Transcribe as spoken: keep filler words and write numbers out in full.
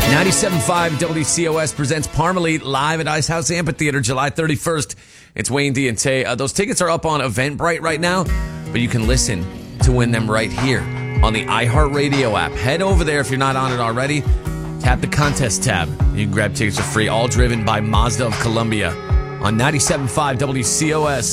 ninety-seven point five W C O S presents Parmalee live at Ice House Amphitheater July thirty-first. It's Wayne D and Tay. Uh, those tickets are up on Eventbrite right now, but you can listen to win them right here on the iHeartRadio app. Head over there if you're not on it already. Tap the contest tab. You can grab tickets for free, all driven by Mazda of Columbia on ninety-seven point five W C O S.